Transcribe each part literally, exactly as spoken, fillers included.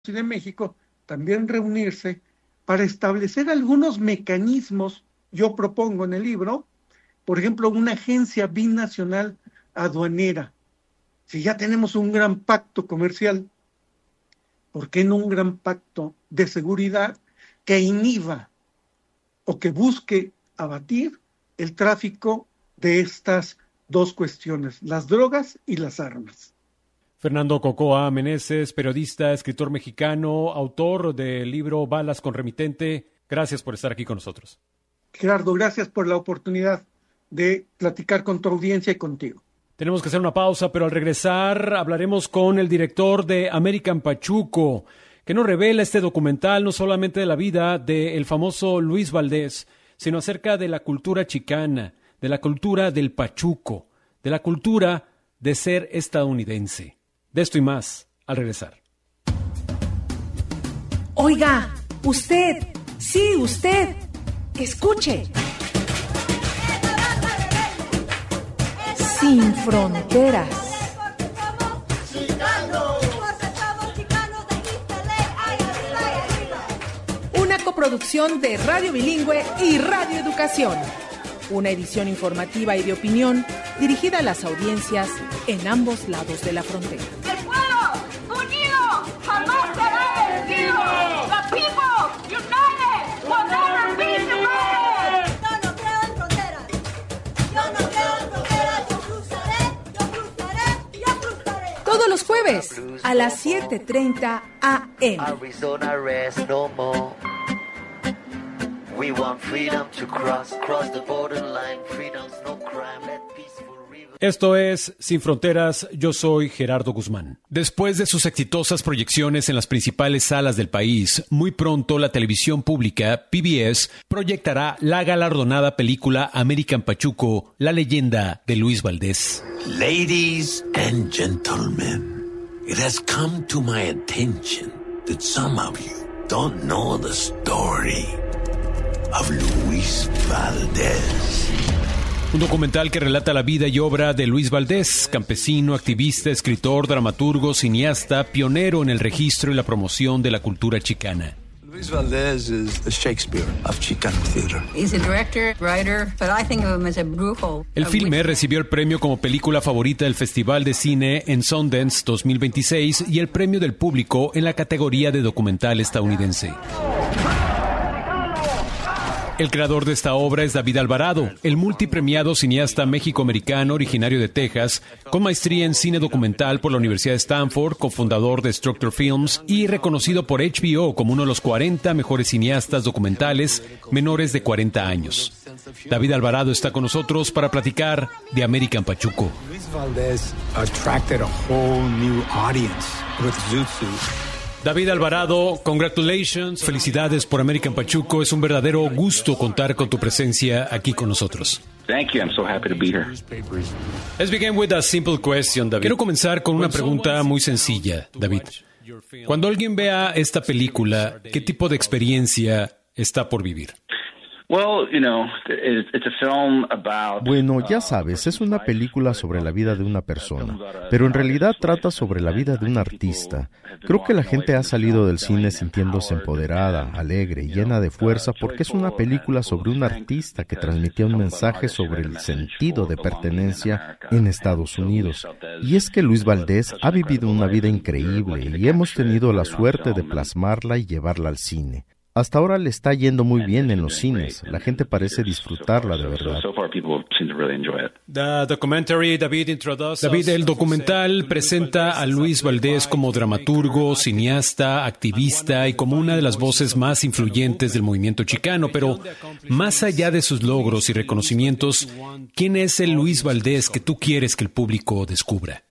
y de México también reunirse para establecer algunos mecanismos. Yo propongo en el libro, por ejemplo, una agencia binacional aduanera. Si ya tenemos un gran pacto comercial, ¿por qué no un gran pacto de seguridad que inhiba o que busque abatir el tráfico de estas dos cuestiones, las drogas y las armas? Fernando Cocoa Meneses, periodista, escritor mexicano, autor del libro Balas con Remitente. Gracias por estar aquí con nosotros. Gerardo, gracias por la oportunidad de platicar con tu audiencia y contigo. Tenemos que hacer una pausa, pero al regresar hablaremos con el director de American Pachuco, que nos revela este documental no solamente de la vida del famoso Luis Valdés, sino acerca de la cultura chicana, de la cultura del Pachuco, de la cultura de ser estadounidense. De esto y más, al regresar. Oiga, usted, sí, usted, escuche. Sin fronteras. Una coproducción de Radio Bilingüe y Radio Educación. Una edición informativa y de opinión dirigida a las audiencias en ambos lados de la frontera. ¡El pueblo unido jamás será vencido! ¡The people united will never be divided! Yo no creo en fronteras. Yo no creo en fronteras. Yo cruzaré, yo cruzaré, yo cruzaré. Todos los jueves a las siete treinta a eme. Arizona rest no more. We want freedom to cross, cross the borderline. Freedom's no crime, let peaceful river. Esto es Sin Fronteras, yo soy Gerardo Guzmán. Después de sus exitosas proyecciones en las principales salas del país, muy pronto la televisión pública, P B S, proyectará la galardonada película American Pachuco, la leyenda de Luis Valdés. Ladies and gentlemen, it has come to my attention that some of you don't know the story of Luis Valdés. Un documental que relata la vida y obra de Luis Valdés, campesino, activista, escritor, dramaturgo, cineasta, pionero en el registro y la promoción de la cultura chicana. Luis Valdés is the Shakespeare of Chicano theater. He's a director, writer, but I think of him as a brujo. El filme recibió el premio como película favorita del Festival de Cine en Sundance dos mil veintiséis y el premio del público en la categoría de documental estadounidense. El creador de esta obra es David Alvarado, el multipremiado cineasta méxico-americano originario de Texas, con maestría en cine documental por la Universidad de Stanford, cofundador de Structure Films y reconocido por H B O como uno de los cuarenta mejores cineastas documentales menores de cuarenta años. David Alvarado está con nosotros para platicar de American Pachuco. Luis Valdés attracted a whole new audience with Zoot Suit. David Alvarado, congratulations, felicidades por American Pachuco. Es un verdadero gusto contar con tu presencia aquí con nosotros. Thank you. I'm so happy to be here. Let's begin with a simple question, David. Quiero comenzar con una pregunta muy sencilla, David. Cuando alguien vea esta película, ¿qué tipo de experiencia está por vivir? Bueno, ya sabes, es una película sobre la vida de una persona, pero en realidad trata sobre la vida de un artista. Creo que la gente ha salido del cine sintiéndose empoderada, alegre y llena de fuerza porque es una película sobre un artista que transmitía un mensaje sobre el sentido de pertenencia en Estados Unidos. Y es que Luis Valdés ha vivido una vida increíble y hemos tenido la suerte de plasmarla y llevarla al cine. Hasta ahora le está yendo muy bien en los cines. La gente parece disfrutarla de verdad. David, el documental presenta a Luis Valdés como dramaturgo, cineasta, activista y como una de las voces más influyentes del movimiento chicano. Pero más allá de sus logros y reconocimientos, ¿quién es el Luis Valdés que tú quieres que el público descubra?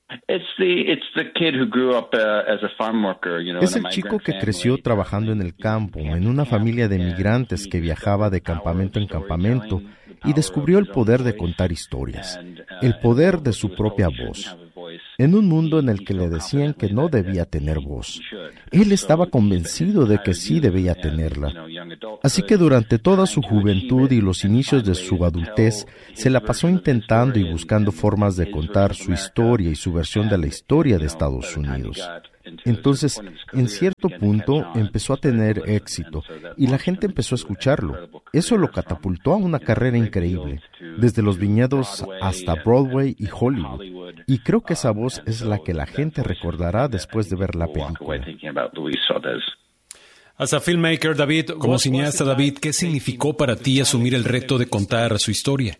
Es el chico que creció trabajando en el campo, en una familia de migrantes que viajaba de campamento en campamento y descubrió el poder de contar historias, el poder de su propia voz. En un mundo en el que le decían que no debía tener voz, él estaba convencido de que sí debía tenerla. Así que durante toda su juventud y los inicios de su adultez, se la pasó intentando y buscando formas de contar su historia y su versión de la historia de Estados Unidos. Entonces, en cierto punto, empezó a tener éxito y la gente empezó a escucharlo. Eso lo catapultó a una carrera increíble, desde los viñedos hasta Broadway y Hollywood. Y creo que esa voz es la que la gente recordará después de ver la película. As a filmmaker, David, como cineasta, David, ¿qué significó para ti asumir el reto de contar su historia?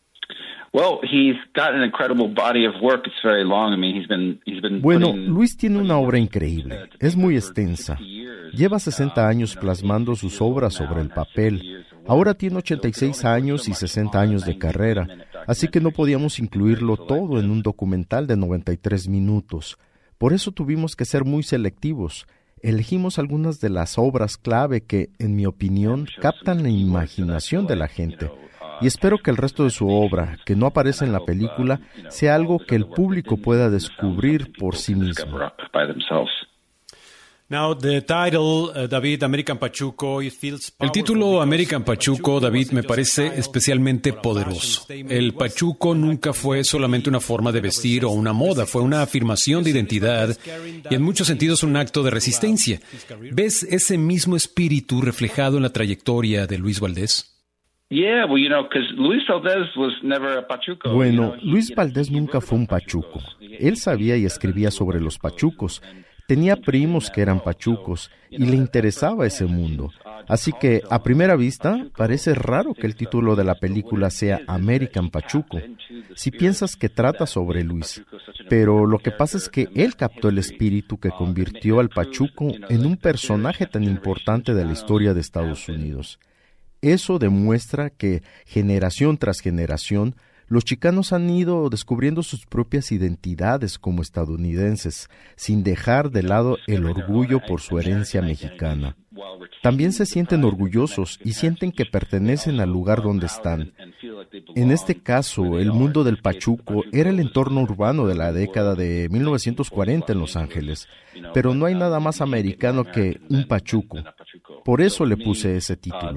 Bueno, Luis tiene una obra increíble, es muy extensa. Lleva sesenta años plasmando sus obras sobre el papel. Ahora tiene ochenta y seis años y sesenta años de carrera, así que no podíamos incluirlo todo en un documental de noventa y tres minutos. Por eso tuvimos que ser muy selectivos. Elegimos algunas de las obras clave que, en mi opinión, captan la imaginación de la gente. Y espero que el resto de su obra, que no aparece en la película, sea algo que el público pueda descubrir por sí mismo. Now, the title, uh, David, American Pachuco, it feels El título American Pachuco, David, me parece especialmente poderoso. El pachuco nunca fue solamente una forma de vestir o una moda, fue una afirmación de identidad y en muchos sentidos un acto de resistencia. ¿Ves ese mismo espíritu reflejado en la trayectoria de Luis Valdés? Bueno, Luis Valdés nunca fue un pachuco. Él sabía y escribía sobre los pachucos. Tenía primos que eran pachucos y le interesaba ese mundo. Así que, a primera vista, parece raro que el título de la película sea American Pachuco, si piensas que trata sobre Luis. Pero lo que pasa es que él captó el espíritu que convirtió al pachuco en un personaje tan importante de la historia de Estados Unidos. Eso demuestra que, generación tras generación, los chicanos han ido descubriendo sus propias identidades como estadounidenses, sin dejar de lado el orgullo por su herencia mexicana. También se sienten orgullosos y sienten que pertenecen al lugar donde están. En este caso, el mundo del pachuco era el entorno urbano de la década de mil novecientos cuarenta en Los Ángeles, pero no hay nada más americano que un pachuco. Por eso le puse ese título.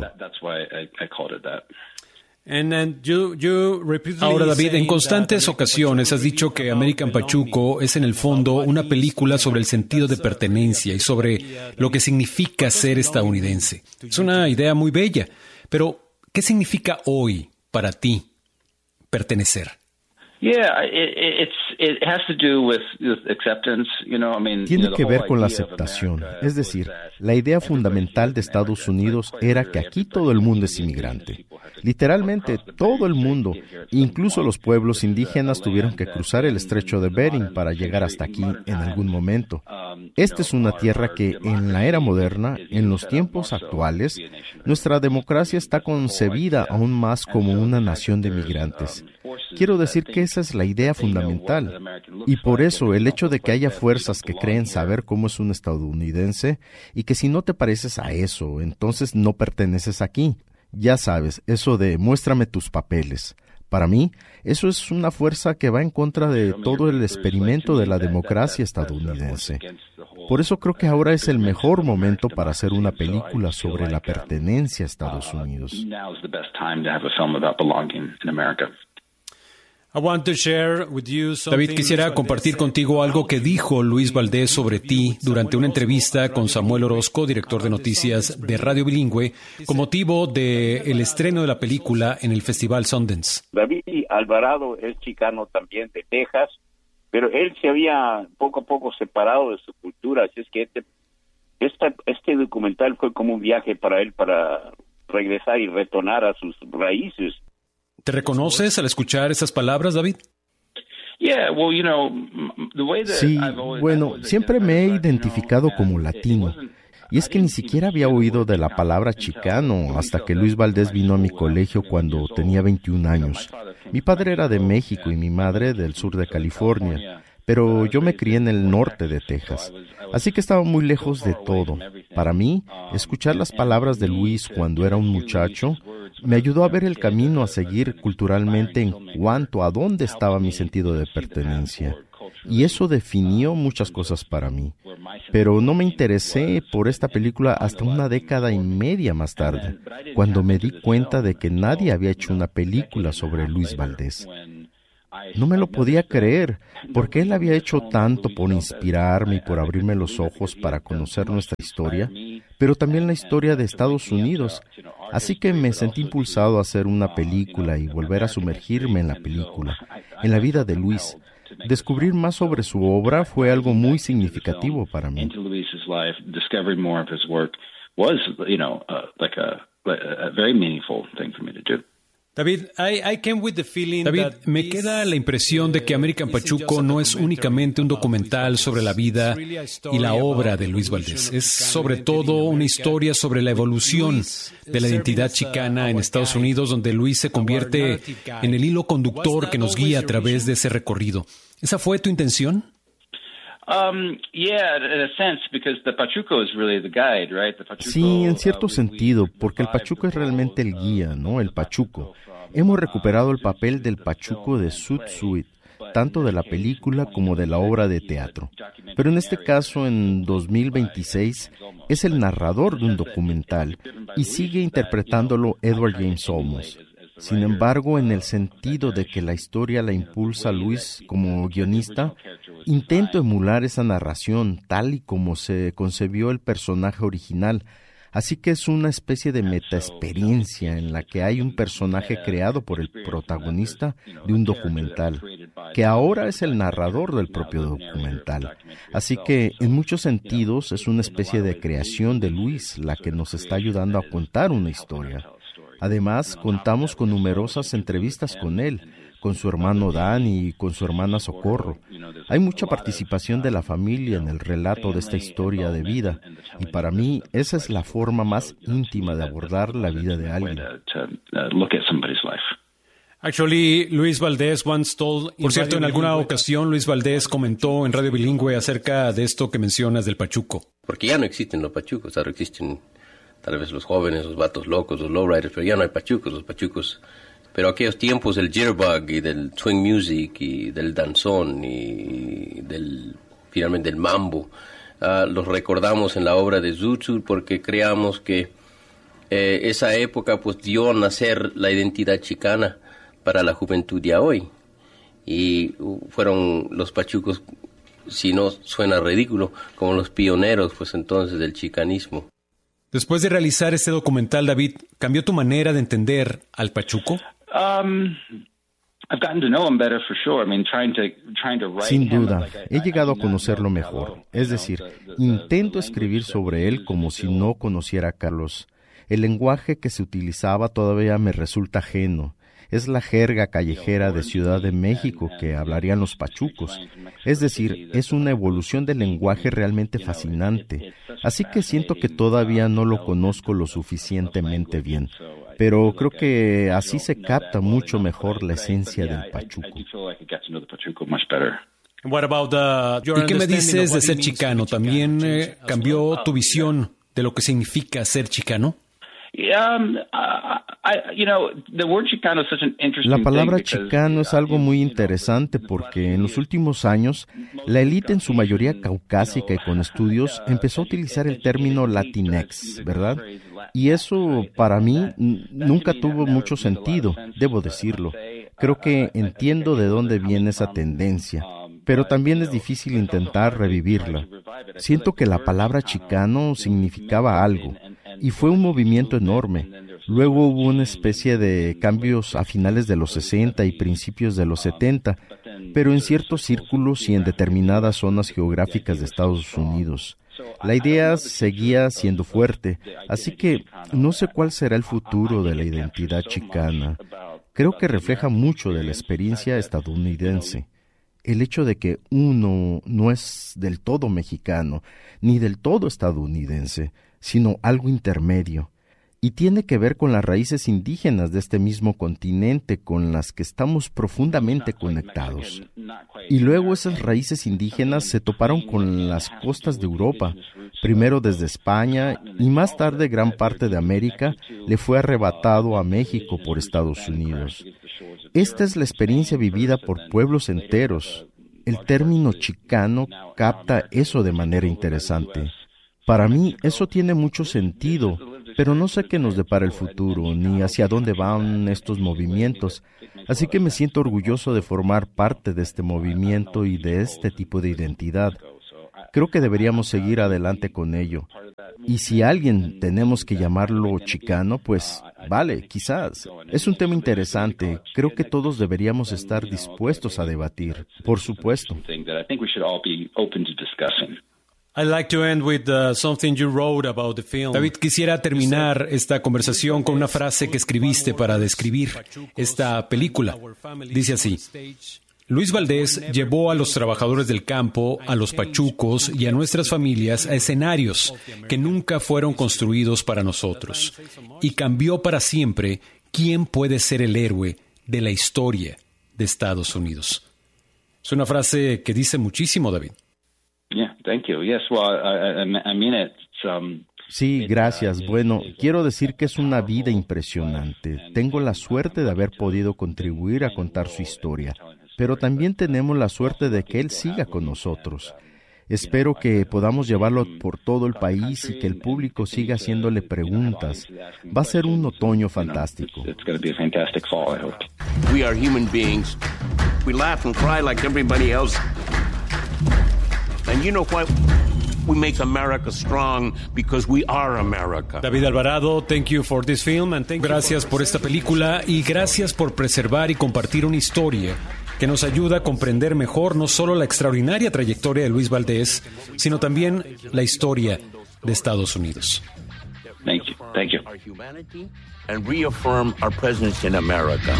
Ahora, David, en constantes ocasiones has dicho que American Pachuco es en el fondo una película sobre el sentido de pertenencia y sobre lo que significa ser estadounidense. Es una idea muy bella, pero ¿qué significa hoy para ti pertenecer? Tiene que ver con la aceptación. Es decir, la idea fundamental de Estados Unidos era que aquí todo el mundo es inmigrante. Literalmente todo el mundo, incluso los pueblos indígenas, tuvieron que cruzar el estrecho de Bering para llegar hasta aquí en algún momento. Esta es una tierra que en la era moderna, en los tiempos actuales, nuestra democracia está concebida aún más como una nación de migrantes. Quiero decir que esa es la idea fundamental. Y por eso el hecho de que haya fuerzas que creen saber cómo es un estadounidense y que si no te pareces a eso, entonces no perteneces aquí. Ya sabes, eso de muéstrame tus papeles. Para mí, eso es una fuerza que va en contra de todo el experimento de la democracia estadounidense. Por eso creo que ahora es el mejor momento para hacer una película sobre la pertenencia a Estados Unidos. David, quisiera compartir contigo algo que dijo Luis Valdés sobre ti durante una entrevista con Samuel Orozco, director de noticias de Radio Bilingüe, con motivo del estreno de la película en el Festival Sundance. David Alvarado es chicano también de Texas, pero él se había poco a poco separado de su cultura, así es que este, este, este documental fue como un viaje para él para regresar y retornar a sus raíces. ¿Te reconoces al escuchar esas palabras, David? Sí, bueno, siempre me he identificado como latino. Y es que ni siquiera había oído de la palabra chicano hasta que Luis Valdés vino a mi colegio cuando tenía veintiún años. Mi padre era de México y mi madre del sur de California, pero yo me crié en el norte de Texas, así que estaba muy lejos de todo. Para mí, escuchar las palabras de Luis cuando era un muchacho me ayudó a ver el camino a seguir culturalmente en cuanto a dónde estaba mi sentido de pertenencia. Y eso definió muchas cosas para mí. Pero no me interesé por esta película hasta una década y media más tarde, cuando me di cuenta de que nadie había hecho una película sobre Luis Valdés. No me lo podía creer, porque él había hecho tanto por inspirarme y por abrirme los ojos para conocer nuestra historia, pero también la historia de Estados Unidos. Así que me sentí impulsado a hacer una película y volver a sumergirme en la película, en la vida de Luis. Descubrir más sobre su obra fue algo muy significativo para mí. David, I, I came with the feeling David, me queda la impresión de que American Pachuco no es únicamente un documental sobre la vida y la obra de Luis Valdés. Es sobre todo una historia sobre la evolución de la identidad chicana en Estados Unidos, donde Luis se convierte en el hilo conductor que nos guía a través de ese recorrido. ¿Esa fue tu intención? Sí, en cierto sentido, porque el Pachuco es realmente el guía, ¿no? El Pachuco. Hemos recuperado el papel del Pachuco de Zoot Suit, tanto de la película como de la obra de teatro. Pero en este caso, en dos mil veintiséis, es el narrador de un documental y sigue interpretándolo Edward James Olmos. Sin embargo, en el sentido de que la historia la impulsa Luis como guionista, intento emular esa narración tal y como se concebió el personaje original. Así que es una especie de metaexperiencia en la que hay un personaje creado por el protagonista de un documental, que ahora es el narrador del propio documental. Así que, en muchos sentidos, es una especie de creación de Luis la que nos está ayudando a contar una historia. Además, contamos con numerosas entrevistas con él, con su hermano Dan y con su hermana Socorro. Hay mucha participación de la familia en el relato de esta historia de vida, y para mí esa es la forma más íntima de abordar la vida de alguien. Actually, Luis Valdés once told... Por cierto, en alguna ocasión Luis Valdés comentó en Radio Bilingüe acerca de esto que mencionas del Pachuco. Porque ya no existen los pachucos, ahora existen tal vez los jóvenes, los vatos locos, los lowriders, pero ya no hay pachucos, los pachucos. Pero aquellos tiempos del jitterbug y del swing music y del danzón y del, finalmente del mambo, uh, los recordamos en la obra de Zoot Suit porque creamos que eh, esa época pues dio a nacer la identidad chicana para la juventud de hoy. Y uh, fueron los pachucos, si no suena ridículo, como los pioneros pues entonces del chicanismo. Después de realizar este documental, David, ¿cambió tu manera de entender al Pachuco? Sin duda, he llegado a conocerlo mejor. Es decir, intento escribir sobre él como si no conociera a Carlos. El lenguaje que se utilizaba todavía me resulta ajeno. Es la jerga callejera de Ciudad de México que hablarían los pachucos. Es decir, es una evolución del lenguaje realmente fascinante. Así que siento que todavía no lo conozco lo suficientemente bien. Pero creo que así se capta mucho mejor la esencia del Pachuco. ¿Y qué me dices de ser chicano? ¿También eh, cambió tu visión de lo que significa ser chicano? La palabra chicano es algo muy interesante porque en los últimos años la élite, en su mayoría caucásica y con estudios, empezó a utilizar el término Latinx, ¿verdad? Y eso para mí n- nunca tuvo mucho sentido, debo decirlo. Creo que entiendo de dónde viene esa tendencia, pero también es difícil intentar revivirla. Siento que la palabra chicano significaba algo, y fue un movimiento enorme. Luego hubo una especie de cambios a finales de los sesenta y principios de los setenta, pero en ciertos círculos y en determinadas zonas geográficas de Estados Unidos. La idea seguía siendo fuerte, así que no sé cuál será el futuro de la identidad chicana. Creo que refleja mucho de la experiencia estadounidense. El hecho de que uno no es del todo mexicano, ni del todo estadounidense, sino algo intermedio, y tiene que ver con las raíces indígenas de este mismo continente con las que estamos profundamente conectados. Y luego esas raíces indígenas se toparon con las costas de Europa, primero desde España y más tarde gran parte de América le fue arrebatado a México por Estados Unidos. Esta es la experiencia vivida por pueblos enteros. El término chicano capta eso de manera interesante. Para mí eso tiene mucho sentido, pero no sé qué nos depara el futuro, ni hacia dónde van estos movimientos. Así que me siento orgulloso de formar parte de este movimiento y de este tipo de identidad. Creo que deberíamos seguir adelante con ello. Y si alguien tenemos que llamarlo chicano, pues vale, quizás. Es un tema interesante. Creo que todos deberíamos estar dispuestos a debatir, por supuesto. David, quisiera terminar esta conversación con una frase que escribiste para describir esta película. Dice así: Luis Valdés llevó a los trabajadores del campo, a los pachucos y a nuestras familias a escenarios que nunca fueron construidos para nosotros, y cambió para siempre quién puede ser el héroe de la historia de Estados Unidos. Es una frase que dice muchísimo, David. Yeah, thank you. Yes, well, I, I, I mean it. Um... Sí, gracias. Bueno, quiero decir que es una vida impresionante. Tengo la suerte de haber podido contribuir a contar su historia, pero también tenemos la suerte de que él siga con nosotros. Espero que podamos llevarlo por todo el país y que el público siga haciéndole preguntas. Va a ser un otoño fantástico. We are human beings. We laugh and cry like everybody else. And you know what? We make America strong because we are America. David Alvarado, thank you for this film and thank gracias por esta película y gracias por preservar y compartir una historia que nos ayuda a comprender mejor no solo la extraordinaria trayectoria de Luis Valdés, sino también la historia de Estados Unidos. Thank you. Thank you. And reaffirm our presence in America.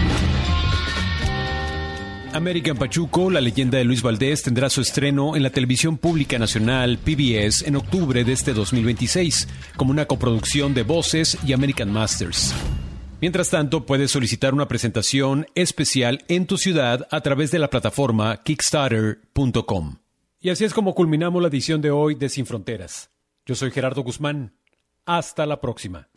American Pachuco, la leyenda de Luis Valdés, tendrá su estreno en la televisión pública nacional P B S en octubre de este dos mil veintiséis, como una coproducción de Voces y American Masters. Mientras tanto, puedes solicitar una presentación especial en tu ciudad a través de la plataforma kickstarter punto com. Y así es como culminamos la edición de hoy de Sin Fronteras. Yo soy Gerardo Guzmán. Hasta la próxima.